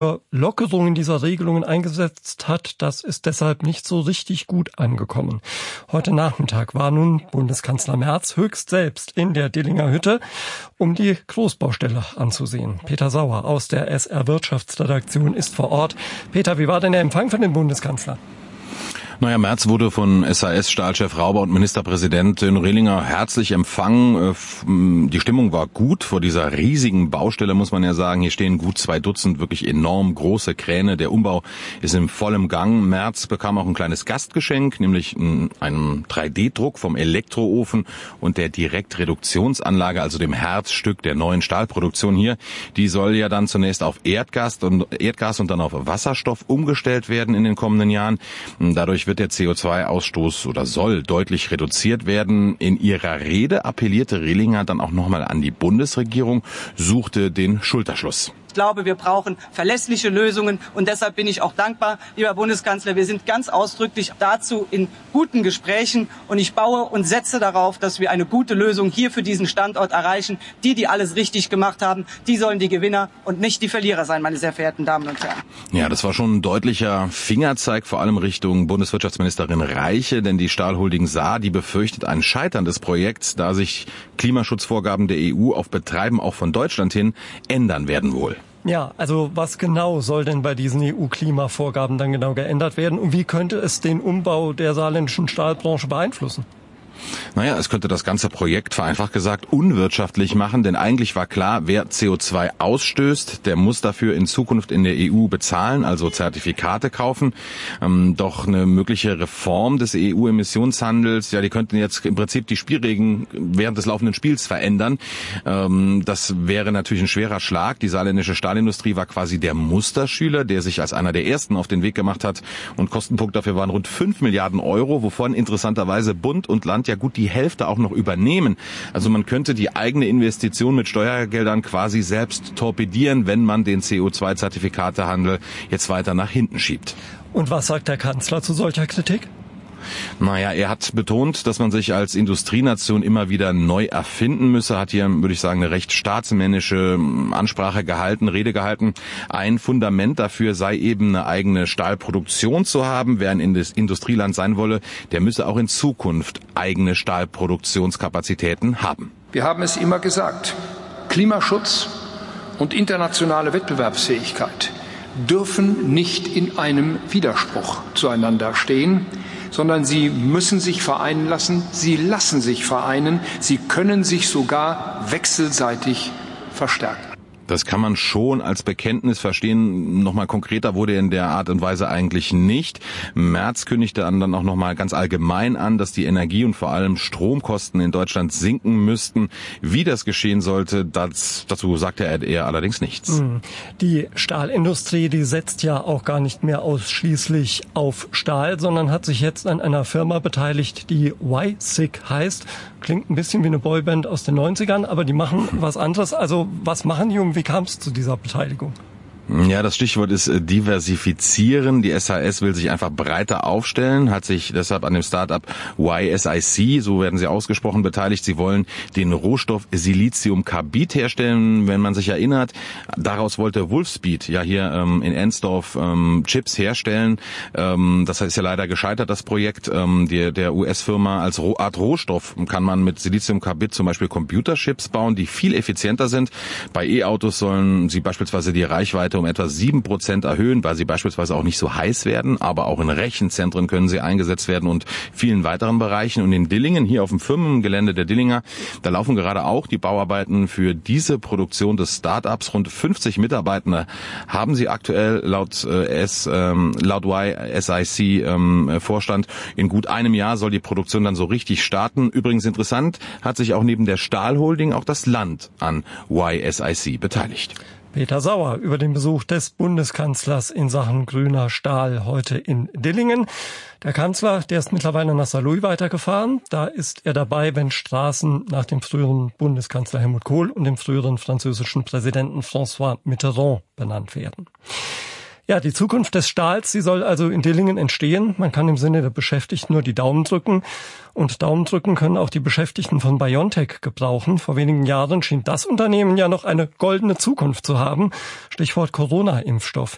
Lockerungen dieser Regelungen eingesetzt hat, das ist deshalb nicht so richtig gut angekommen. Heute Nachmittag war nun Bundeskanzler Merz höchst selbst in der Dillinger Hütte, um die Großbaustelle anzusehen. Peter Sauer aus der SR Wirtschaftsredaktion ist vor Ort. Peter, wie war denn der Empfang von dem Bundeskanzler? Naja, Merz wurde von SAS-Stahlchef Rauber und Ministerpräsidentin Rehlinger herzlich empfangen. Die Stimmung war gut vor dieser riesigen Baustelle, muss man ja sagen. Hier stehen gut 2 Dutzend wirklich enorm große Kräne. Der Umbau ist in vollem Gang. Merz bekam auch ein kleines Gastgeschenk, nämlich einen 3D-Druck vom Elektroofen und der Direktreduktionsanlage, also dem Herzstück der neuen Stahlproduktion hier. Die soll ja dann zunächst auf Erdgas und dann auf Wasserstoff umgestellt werden in den kommenden Jahren. Dadurch wird der CO2-Ausstoß oder soll deutlich reduziert werden. In ihrer Rede appellierte Rehlinger dann auch nochmal an die Bundesregierung, suchte den Schulterschluss. Ich glaube, wir brauchen verlässliche Lösungen und deshalb bin ich auch dankbar, lieber Bundeskanzler. Wir sind ganz ausdrücklich dazu in guten Gesprächen und ich baue und setze darauf, dass wir eine gute Lösung hier für diesen Standort erreichen. Die alles richtig gemacht haben, die sollen die Gewinner und nicht die Verlierer sein, meine sehr verehrten Damen und Herren. Ja, das war schon ein deutlicher Fingerzeig, vor allem Richtung Bundeswirtschaftsministerin Reiche, denn die Stahlholding Saar, die befürchtet ein Scheitern des Projekts, da sich Klimaschutzvorgaben der EU auf Betreiben auch von Deutschland hin ändern werden wohl. Ja, also was genau soll denn bei diesen EU-Klimavorgaben dann genau geändert werden und wie könnte es den Umbau der saarländischen Stahlbranche beeinflussen? Naja, es könnte das ganze Projekt, vereinfacht gesagt, unwirtschaftlich machen, denn eigentlich war klar, wer CO2 ausstößt, der muss dafür in Zukunft in der EU bezahlen, also Zertifikate kaufen. Doch eine mögliche Reform des EU-Emissionshandels, ja, die könnten jetzt im Prinzip die Spielregeln während des laufenden Spiels verändern. Das wäre natürlich ein schwerer Schlag. Die saarländische Stahlindustrie war quasi der Musterschüler, der sich als einer der ersten auf den Weg gemacht hat. Und Kostenpunkt dafür waren rund 5 Milliarden Euro, wovon interessanterweise Bund und Land ja gut die Hälfte auch noch übernehmen. Also man könnte die eigene Investition mit Steuergeldern quasi selbst torpedieren, wenn man den CO2-Zertifikatehandel jetzt weiter nach hinten schiebt. Und was sagt der Kanzler zu solcher Kritik? Naja, er hat betont, dass man sich als Industrienation immer wieder neu erfinden müsse, hat hier, würde ich sagen, eine recht staatsmännische Rede gehalten. Ein Fundament dafür sei eben eine eigene Stahlproduktion zu haben. Wer ein Industrieland sein wolle, der müsse auch in Zukunft eigene Stahlproduktionskapazitäten haben. Wir haben es immer gesagt, Klimaschutz und internationale Wettbewerbsfähigkeit dürfen nicht in einem Widerspruch zueinander stehen, sondern sie müssen sich vereinen lassen, sie lassen sich vereinen, sie können sich sogar wechselseitig verstärken. Das kann man schon als Bekenntnis verstehen. Nochmal konkreter wurde in der Art und Weise eigentlich nicht. Merz kündigte dann auch nochmal ganz allgemein an, dass die Energie- und vor allem Stromkosten in Deutschland sinken müssten. Wie das geschehen sollte, dazu sagte er allerdings nichts. Die Stahlindustrie, die setzt ja auch gar nicht mehr ausschließlich auf Stahl, sondern hat sich jetzt an einer Firma beteiligt, die Y-SIG heißt. Klingt ein bisschen wie eine Boyband aus den 90ern, aber die machen was anderes. Also was machen die und wie kam es zu dieser Beteiligung? Ja, das Stichwort ist diversifizieren. Die SAS will sich einfach breiter aufstellen, hat sich deshalb an dem Start-up YSIC, so werden sie ausgesprochen, beteiligt. Sie wollen den Rohstoff Siliziumkarbid herstellen. Wenn man sich erinnert, daraus wollte Wolfspeed ja hier in Ensdorf Chips herstellen. Das ist ja leider gescheitert, das Projekt. Der US-Firma als Art Rohstoff kann man mit Siliziumkarbid zum Beispiel Computerchips bauen, die viel effizienter sind. Bei E-Autos sollen sie beispielsweise die Reichweite um etwa 7% erhöhen, weil sie beispielsweise auch nicht so heiß werden, aber auch in Rechenzentren können sie eingesetzt werden und vielen weiteren Bereichen. Und in Dillingen, hier auf dem Firmengelände der Dillinger, da laufen gerade auch die Bauarbeiten für diese Produktion des Start-ups. Rund 50 Mitarbeitende haben sie aktuell laut YSIC Vorstand. In gut einem Jahr soll die Produktion dann so richtig starten. Übrigens interessant, hat sich auch neben der Stahlholding auch das Land an YSIC beteiligt. Peter Sauer über den Besuch des Bundeskanzlers in Sachen grüner Stahl heute in Dillingen. Der Kanzler, der ist mittlerweile nach Saarlouis weitergefahren. Da ist er dabei, wenn Straßen nach dem früheren Bundeskanzler Helmut Kohl und dem früheren französischen Präsidenten François Mitterrand benannt werden. Ja, die Zukunft des Stahls, sie soll also in Dillingen entstehen. Man kann im Sinne der Beschäftigten nur die Daumen drücken. Und Daumen drücken können auch die Beschäftigten von BioNTech gebrauchen. Vor wenigen Jahren schien das Unternehmen ja noch eine goldene Zukunft zu haben. Stichwort Corona-Impfstoff.